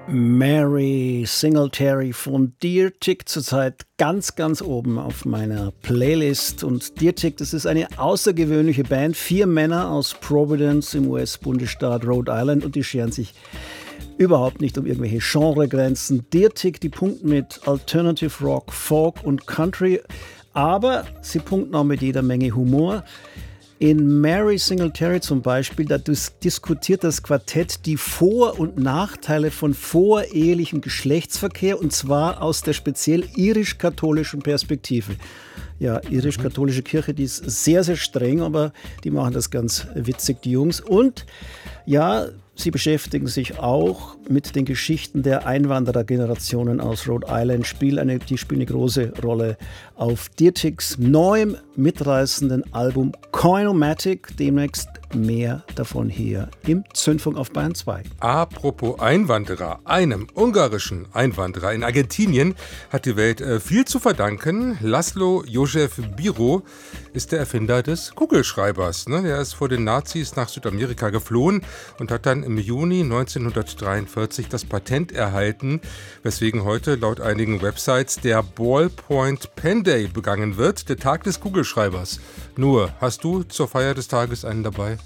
Mary Singletary von Deer Tick zurzeit ganz, ganz oben auf meiner Playlist. Und Deer Tick, das ist eine außergewöhnliche Band. 4 Männer aus Providence im US-Bundesstaat Rhode Island und die scheren sich überhaupt nicht um irgendwelche Genregrenzen. Deer Tick, die punkten mit Alternative Rock, Folk und Country, aber sie punkten auch mit jeder Menge Humor. In Mary Singletary zum Beispiel, da diskutiert das Quartett die Vor- und Nachteile von vorehelichem Geschlechtsverkehr, und zwar aus der speziell irisch-katholischen Perspektive. Ja, irisch-katholische Kirche, die ist sehr, sehr streng, aber die machen das ganz witzig, die Jungs. Und ja, sie beschäftigen sich auch mit den Geschichten der Einwanderergenerationen aus Rhode Island, die spielen eine große Rolle auf Deer Ticks neuem, mitreißenden Album Coinomatic. Demnächst mehr davon hier im Zündfunk auf Bayern 2. Apropos Einwanderer, einem ungarischen Einwanderer in Argentinien hat die Welt viel zu verdanken. Laszlo Josef Biro ist der Erfinder des Kugelschreibers. Er ist vor den Nazis nach Südamerika geflohen und hat dann im Juni 1943 das Patent erhalten, weswegen heute laut einigen Websites der Ballpoint Pen Day begangen wird, der Tag des Kugelschreibers. Nur, hast du zur Feier des Tages einen dabei?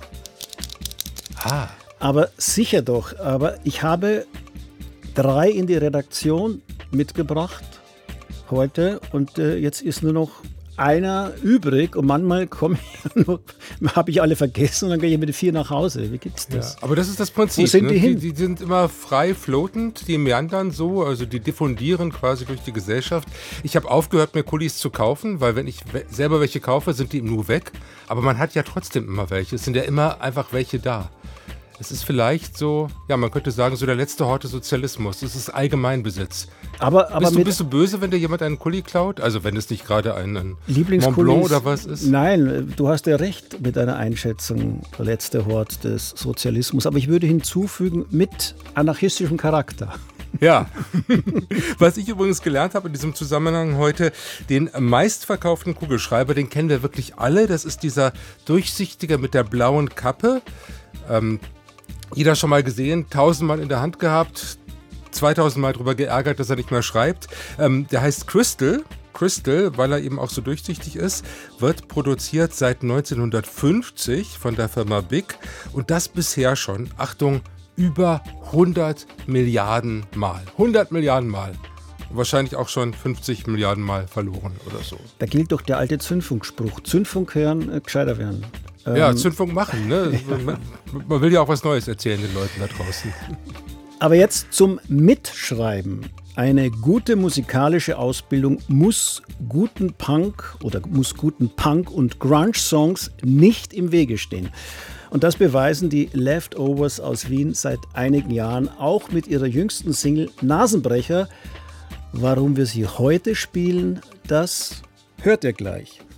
Aber sicher doch. Aber ich habe 3 in die Redaktion mitgebracht heute und jetzt ist nur noch einer übrig und manchmal habe ich alle vergessen und dann gehe ich mit 4 nach Hause. Wie gibt's das? Ja, aber das ist das Prinzip. Wo sind die hin? Die sind immer frei floatend, die meandern so, also die diffundieren quasi durch die Gesellschaft. Ich habe aufgehört, mir Kulis zu kaufen, weil wenn ich selber welche kaufe, sind die nur weg. Aber man hat ja trotzdem immer welche. Es sind ja immer einfach welche da. Es ist vielleicht so, ja, man könnte sagen, so der letzte Hort des Sozialismus. Das ist Allgemeinbesitz. Aber bist du böse, wenn dir jemand einen Kuli klaut? Also wenn es nicht gerade ein Mont Blanc oder was ist? Nein, du hast ja recht mit deiner Einschätzung, der letzte Hort des Sozialismus. Aber ich würde hinzufügen, mit anarchistischem Charakter. Ja, was ich übrigens gelernt habe in diesem Zusammenhang heute, den meistverkauften Kugelschreiber, den kennen wir wirklich alle. Das ist dieser durchsichtige mit der blauen Kappe. Jeder schon mal gesehen, 1000-mal in der Hand gehabt, 2000-mal drüber geärgert, dass er nicht mehr schreibt. Der heißt Crystal. Crystal, weil er eben auch so durchsichtig ist, wird produziert seit 1950 von der Firma Bic und das bisher schon, Achtung, über 100 Milliarden Mal. 100 Milliarden Mal. Und wahrscheinlich auch schon 50 Milliarden Mal verloren oder so. Da gilt doch der alte Zündfunkspruch. Zündfunk hören, gescheiter werden. Ja, Zündfunk machen. Ne? Man will ja auch was Neues erzählen den Leuten da draußen. Aber jetzt zum Mitschreiben. Eine gute musikalische Ausbildung muss guten Punk und Grunge-Songs nicht im Wege stehen. Und das beweisen die Leftovers aus Wien seit einigen Jahren, auch mit ihrer jüngsten Single Nasenbrecher. Warum wir sie heute spielen, das hört ihr gleich.